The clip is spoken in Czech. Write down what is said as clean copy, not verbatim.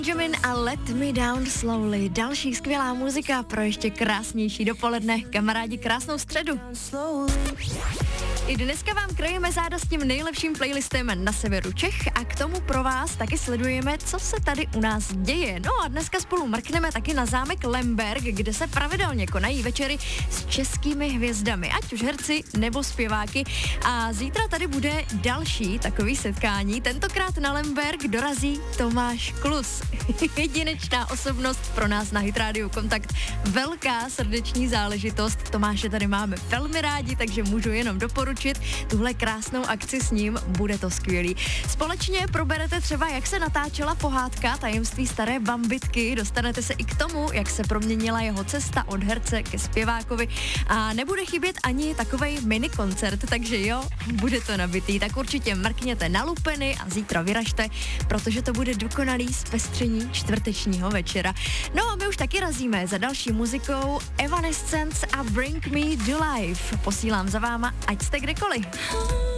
Benjamin a Let Me Down Slowly. Další skvělá muzika pro ještě krásnější dopoledne. Kamarádi, krásnou středu. I dneska vám krojíme záda s tím nejlepším playlistem na severu Čech a k tomu pro vás taky sledujeme, co se tady u nás děje. No a dneska spolu mrkneme taky na zámek Lemberg, kde se pravidelně konají večery s českými hvězdami, ať už herci nebo zpěváky. A zítra tady bude další takový setkání. Tentokrát na Lemberg dorazí Tomáš Klus. Jedinečná osobnost pro nás na Hit Radio Kontakt. Velká srdeční záležitost. Tomáše tady máme velmi rádi, takže můžu jenom doporučit tuhle krásnou akci s ním, bude to skvělý. Společně proberete třeba, jak se natáčela pohádka Tajemství staré Bambitky, dostanete se i k tomu, jak se proměnila jeho cesta od herce ke zpěvákovi a nebude chybět ani takovej mini koncert, takže jo, bude to nabitý, tak určitě mrkněte na lupeny a zítra vyražte, protože to bude dokonalý zpestření čtvrtečního večera. No a my už taky razíme za další muzikou Evanescence a Bring Me to Life. Posílám za váma, ať jste kdekoliv.